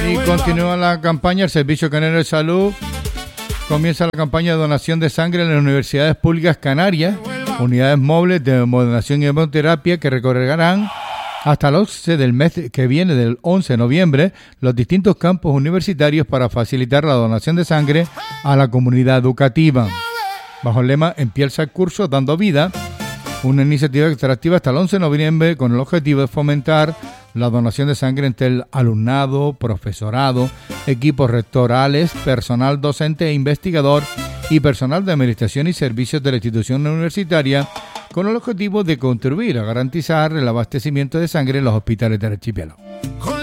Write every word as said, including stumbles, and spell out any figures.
Y continúa la campaña. El Servicio Canario de Salud comienza la campaña de donación de sangre en las universidades públicas canarias, unidades móviles de donación y hemoterapia que recorrerán hasta el once del mes que viene, del once de noviembre, los distintos campus universitarios para facilitar la donación de sangre a la comunidad educativa. Bajo el lema Empieza el curso dando vida, una iniciativa extractiva hasta el once de noviembre con el objetivo de fomentar la donación de sangre entre el alumnado, profesorado, equipos rectorales, personal docente e investigador y personal de administración y servicios de la institución universitaria, con el objetivo de contribuir a garantizar el abastecimiento de sangre en los hospitales del archipiélago.